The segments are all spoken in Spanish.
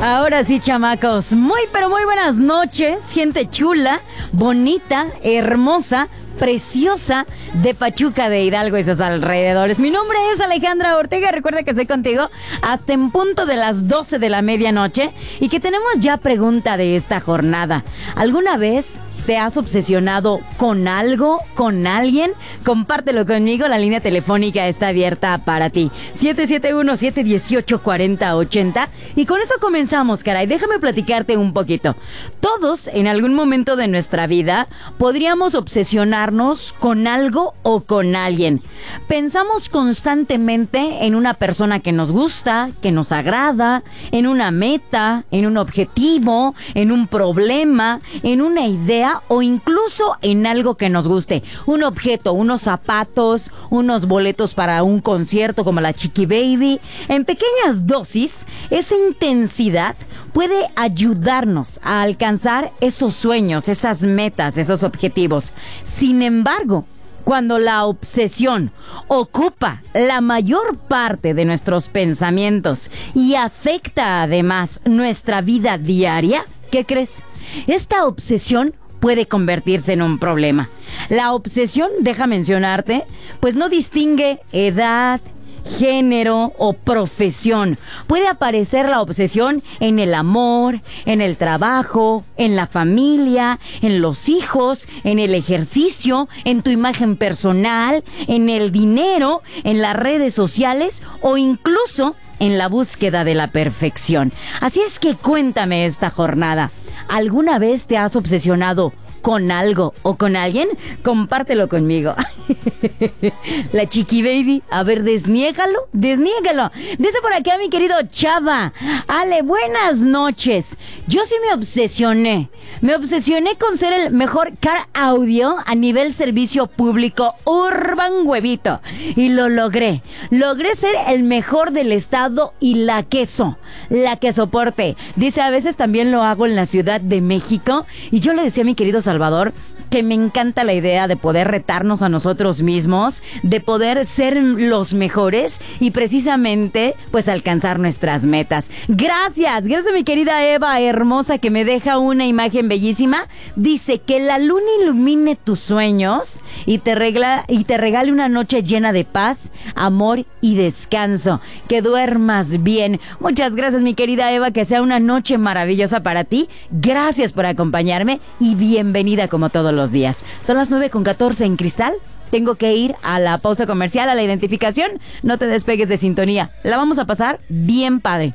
Ahora sí, chamacos, muy pero muy buenas noches, gente chula, bonita, hermosa, preciosa de Pachuca, de Hidalgo y sus alrededores. Mi nombre es Alejandra Ortega, recuerda que estoy contigo hasta en punto de las 12 de la medianoche y que tenemos ya pregunta de esta jornada. ¿Alguna vez te has obsesionado con algo, con alguien? Compártelo conmigo, la línea telefónica está abierta para ti. 771-718-4080. Y con esto comenzamos, caray. Déjame platicarte un poquito. Todos, en algún momento de nuestra vida, podríamos obsesionarnos con algo o con alguien. Pensamos constantemente en una persona que nos gusta, que nos agrada, en una meta, en un objetivo, en un problema, en una idea, o incluso en algo que nos guste. Un objeto, unos zapatos, unos boletos para un concierto como la Chiqui Baby. En pequeñas dosis, esa intensidad puede ayudarnos a alcanzar esos sueños, esas metas, esos objetivos. Sin embargo, cuando la obsesión ocupa la mayor parte de nuestros pensamientos y afecta además nuestra vida diaria, ¿qué crees? Esta obsesión puede convertirse en un problema. La obsesión, deja mencionarte, pues no distingue edad, género o profesión. Puede aparecer la obsesión en el amor, en el trabajo, en la familia, en los hijos, en el ejercicio, en tu imagen personal, en el dinero, en las redes sociales o incluso en la búsqueda de la perfección. Así es que cuéntame esta jornada. ¿Alguna vez te has obsesionado con algo o con alguien? Compártelo conmigo. La Chiqui Baby, a ver, desniégalo. Dice por acá mi querido Chava. Ale, buenas noches. Yo sí me obsesioné con ser el mejor car audio a nivel servicio público Urban Huevito. Y lo logré ser el mejor del estado y la que soporte. Dice, a veces también lo hago en la Ciudad de México. Y yo le decía a mi querido Salvador que me encanta la idea de poder retarnos a nosotros mismos, de poder ser los mejores y precisamente pues alcanzar nuestras metas. Gracias mi querida Eva hermosa, que me deja una imagen bellísima. Dice que la luna ilumine tus sueños y te regale una noche llena de paz, amor y descanso. Que duermas bien. Muchas gracias mi querida Eva, que sea una noche maravillosa para ti. Gracias por acompañarme y bienvenida como todos los días. Son las 9:14 en Cristal. Tengo que ir a la pausa comercial, a la identificación. No te despegues de sintonía. La vamos a pasar bien padre.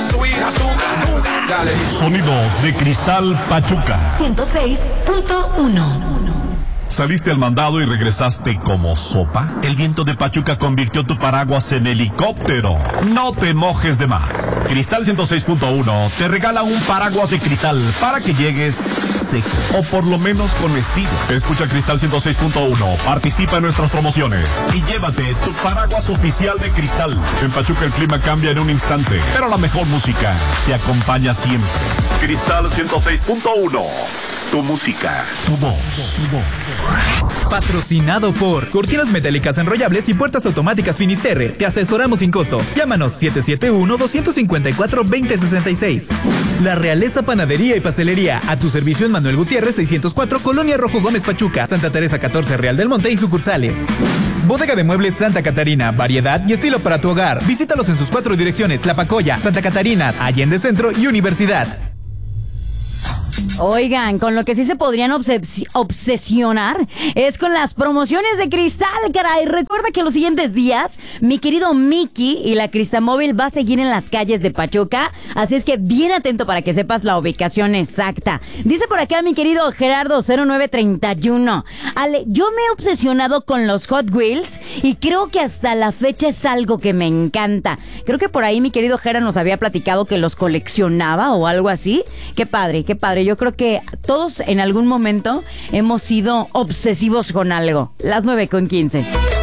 Sonidos de Cristal Pachuca 106.1. ¿Saliste al mandado y regresaste como sopa? El viento de Pachuca convirtió tu paraguas en helicóptero. No te mojes de más. Cristal 106.1 te regala un paraguas de cristal para que llegues seco, o por lo menos con estilo. Escucha Cristal 106.1, participa en nuestras promociones y llévate tu paraguas oficial de Cristal. En Pachuca el clima cambia en un instante, pero la mejor música te acompaña siempre. Cristal 106.1. Tu música, tu voz. Patrocinado por Cortinas Metálicas Enrollables y Puertas Automáticas Finisterre. Te asesoramos sin costo. Llámanos 771-254-2066. La Realeza Panadería y Pastelería. A tu servicio en Manuel Gutiérrez 604, Colonia Rojo Gómez Pachuca, Santa Teresa 14, Real del Monte y sucursales. Bodega de Muebles Santa Catarina. Variedad y estilo para tu hogar. Visítalos en sus 4 direcciones: Tlapacoya, Santa Catarina, Allende Centro y Universidad. Oigan, con lo que sí se podrían obsesionar es con las promociones de Cristal, caray. Recuerda que los siguientes días mi querido Mickey y la Cristamóvil va a seguir en las calles de Pachuca, así es que bien atento para que sepas la ubicación exacta. Dice por acá mi querido Gerardo 0931. Ale, yo me he obsesionado con los Hot Wheels y creo que hasta la fecha es algo que me encanta. Creo que por ahí mi querido Gerardo nos había platicado que los coleccionaba o algo así. Qué padre, qué padre. Yo creo que todos en algún momento hemos sido obsesivos con algo. Las 9:15.